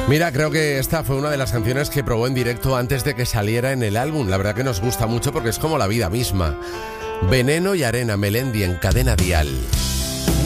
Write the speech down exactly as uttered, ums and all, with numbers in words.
Mira, creo que esta fue una de las canciones que probó en directo antes de que saliera en el álbum. La verdad que nos gusta mucho porque es como la vida misma. Veneno y Arena, Melendi en Cadena Dial.